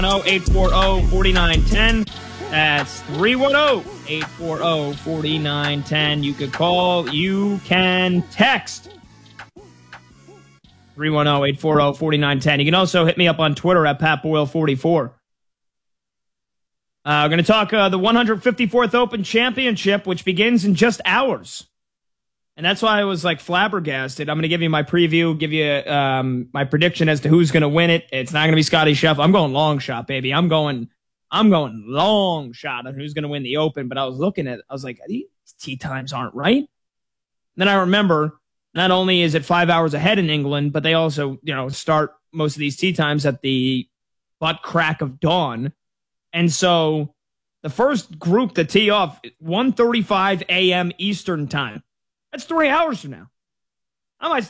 310-840-4910. That's 310-840-4910. You could call. You can text. 310-840-4910. You can also hit me up on Twitter at PatBoyle44. We're going to talk the 154th Open Championship, which begins in just hours. And that's why I was like flabbergasted. I'm going to give you my preview, give you my prediction as to who's going to win it. It's not going to be Scotty Scheffler. I'm going long shot, baby. I'm going long shot on who's going to win the Open. But I was looking at it. I was like, these tee times aren't right. And then I remember not only is it 5 hours ahead in England, but they also, start most of these tee times at the butt crack of dawn. And so the first group to tee off, 1:35 a.m. Eastern time. That's 3 hours from now. I might